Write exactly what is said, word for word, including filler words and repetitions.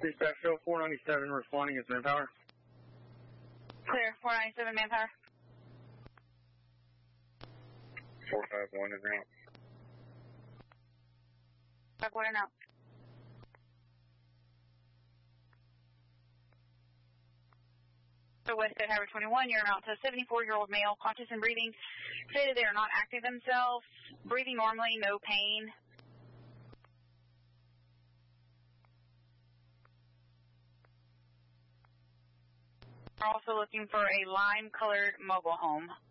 Dispatch show four ninety-seven responding as manpower. Clear, four ninety-seven manpower. four five one is out. five one and out. So West Side Highway twenty-one, you're out to a seventy-four-year-old male, conscious and breathing. Stated they are not active themselves, breathing normally, no pain. We're also looking for a lime-colored mobile home.